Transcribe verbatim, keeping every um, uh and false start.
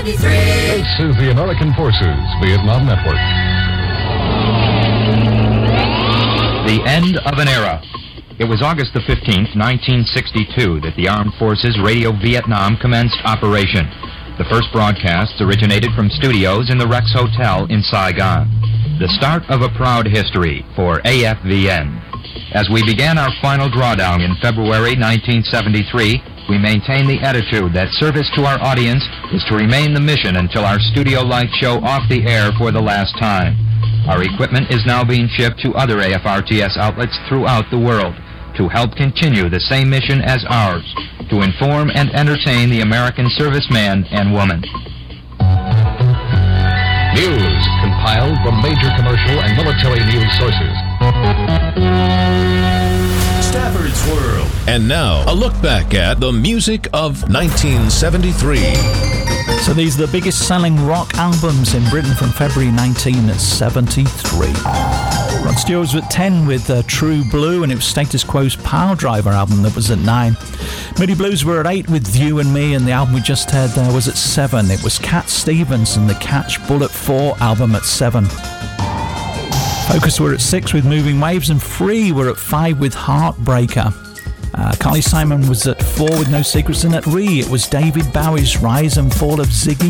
seventy-three. This is the American Forces Vietnam Network. The end of an era. It was August the fifteenth, nineteen sixty-two, that the Armed Forces Radio Vietnam commenced operation. The first broadcasts originated from studios in the Rex Hotel in Saigon. The start of a proud history for A F V N. As we began our final drawdown in February nineteen seventy-three, we maintained the attitude that service to our audience is to remain the mission until our studio lights show off the air for the last time. Our equipment is now being shipped to other A F R T S outlets throughout the world to help continue the same mission as ours, to inform and entertain the American serviceman and woman. News compiled from major commercial and military news sources. Stafford's World. And now, a look back at the music of nineteen seventy-three. So these are the biggest selling rock albums in Britain from February nineteen seventy-three. Rod Stewart was at ten with uh, True Blue, and it was Status Quo's Power Driver album that was at nine. Moody Blues were at eight with You and Me, and the album we just heard there was at seven. It was Cat Stevens and the Catch Bullet four album at seven. Focus were at six with Moving Waves, and Free were at five with Heartbreaker. Uh, Carly Simon was at four with No Secrets, and at three it was David Bowie's Rise and Fall of Ziggy